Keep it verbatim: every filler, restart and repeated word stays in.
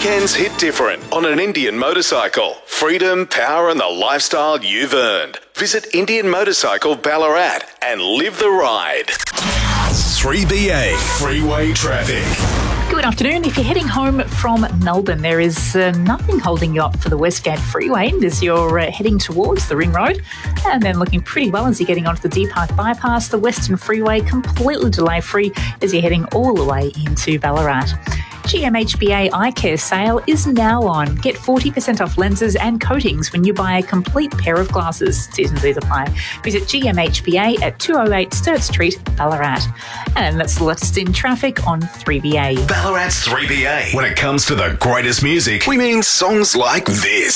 Weekends hit different on an Indian motorcycle. Freedom, power and the lifestyle you've earned. Visit Indian Motorcycle Ballarat and live the ride. three B A Freeway Traffic. Good afternoon. If you're heading home from Melbourne, there is uh, nothing holding you up for the Westgate Freeway as you're uh, heading towards the Ring Road, and then looking pretty well as you're getting onto the Deer Park Bypass. The Western Freeway completely delay-free as you're heading all the way into Ballarat. G M H B A Eye Care sale is now on. Get forty percent off lenses and coatings when you buy a complete pair of glasses. T's and C's apply. Visit G M H B A at two oh eight Sturt Street, Ballarat. And that's the latest in traffic on three B A. Ballarat's three B A. When it comes to the greatest music, we mean songs like this.